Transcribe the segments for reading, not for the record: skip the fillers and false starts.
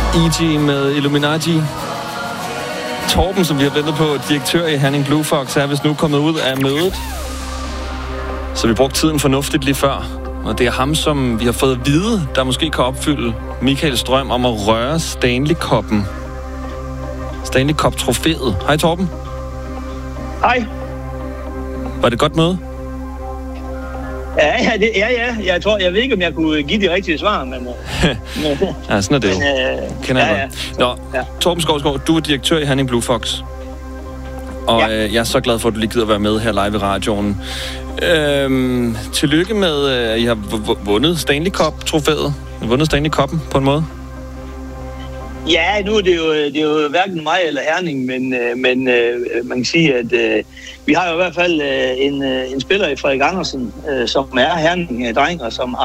E.G. med Illuminati. Torben, som vi har ventet på, direktør i Herning Blue Fox, er vist nu kommet ud af mødet. Så vi brugte tiden fornuftigt lige før. Og det er ham, som vi har fået at vide, der måske kan opfylde Michaels drøm om at røre Stanley Cup'en. Stanley Cup-trofæet. Hej Torben. Hej. Var det et godt møde? Ja. Jeg ved ikke, om jeg kunne give de rigtige svar, men... ja, sådan er det jo. Kender jeg godt. Nå, Torben Skovsgaard, du er direktør i Herning Blue Fox. Og jeg er så glad for, at du lige gider være med her live i radioen. Tillykke med, at I har vundet Stanley Cup-trofæet. Vundet Stanley Cup'en på en måde. Ja, nu er det jo hverken mig eller Herning, men man kan sige, at vi har jo i hvert fald en spiller i Frederik Andersen, som er Herning-dreng, og som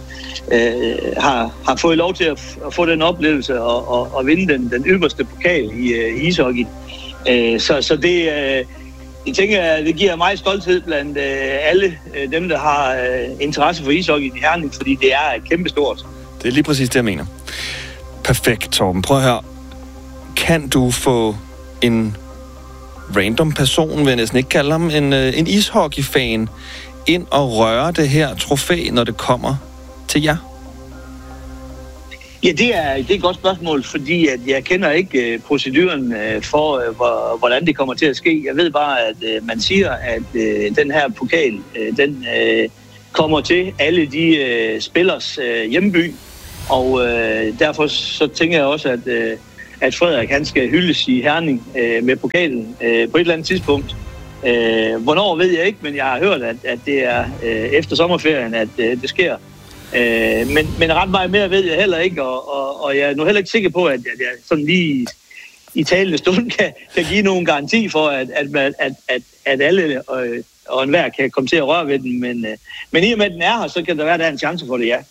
har fået lov til at få den oplevelse og vinde den ypperste pokal i ishockey. Så det, jeg tænker, det giver mig stolthed blandt alle dem, der har interesse for ishockey i Herning, fordi det er kæmpestort. Det er lige præcis det, jeg mener. Perfekt, Torben. Prøv at høre. Kan du få en random person, vil jeg næsten ikke kalde ham, en ishockey-fan, ind og røre det her trofæ, når det kommer til jer? Ja, det er et godt spørgsmål, fordi at jeg kender ikke proceduren for, hvordan det kommer til at ske. Jeg ved bare, at man siger, at den her pokal, den kommer til alle de spillers hjemby. Og derfor så tænker jeg også, at Frederik han skal hyldes i Herning med pokalen på et eller andet tidspunkt. Hvornår ved jeg ikke, men jeg har hørt, at det er efter sommerferien, at det sker. Men ret meget mere ved jeg heller ikke, og jeg er nu heller ikke sikker på, at jeg sådan lige i talende stund kan give nogen garanti for, at alle og enhver kan komme til at røre ved den. Men i og med, at den er her, så kan der være, der er en chance for det, ja.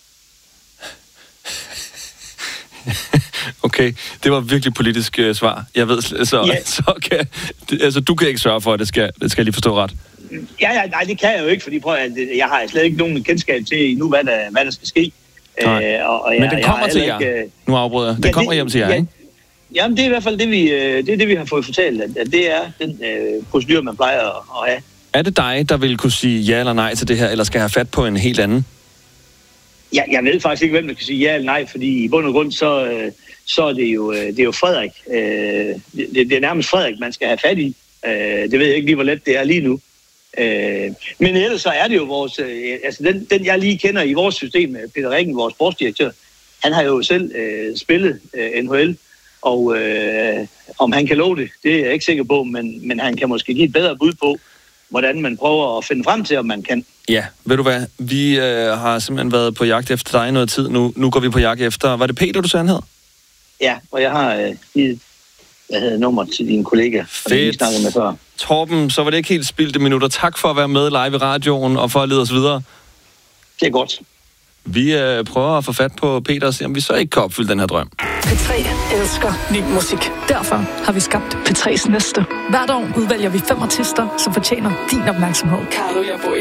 Okay, det var virkelig politisk svar. Jeg ved, så kan du kan ikke sørge for, at det skal jeg lige forstå ret. Nej, det kan jeg jo ikke, fordi jeg har slet ikke nogen kendskab til endnu, hvad der skal ske. Men den kommer til jer. Nu afbryder jeg. Den kommer hjem til jer, ikke? Jamen, det er i hvert fald det, vi har fået fortalt, at det er den procedure, man plejer at have. Er det dig, der vil kunne sige ja eller nej til det her, eller skal jeg have fat på en helt anden? Jeg ved faktisk ikke, hvem der kan sige ja eller nej, fordi i bund og grund, så er det jo Frederik. Det er nærmest Frederik, man skal have fat i. Det ved jeg ikke lige, hvor let det er lige nu. Men ellers så er det jo vores... den jeg lige kender i vores system, Peter Ringen, vores sportsdirektør, han har jo selv spillet NHL, og om han kan love det, det er jeg ikke sikker på, men han kan måske give et bedre bud på, hvordan man prøver at finde frem til, om man kan. Ja, ved du hvad? Vi har simpelthen været på jagt efter dig noget tid. Nu går vi på jagt efter... Var det Peter, du sagde, han hed? Ja, og jeg har givet nummer til din kollega, og det vi snakkede med før. Torben, så var det ikke helt spildte minutter. Tak for at være med live i radioen og for at lede os videre. Det er godt. Vi prøver at få fat på Peter og se, om vi så ikke kan opfylde den her drøm. P3 elsker ny musik. Derfor har vi skabt P3's næste. Hvert år udvælger vi 5 artister, som fortjener din opmærksomhed. Carlo Jaboy.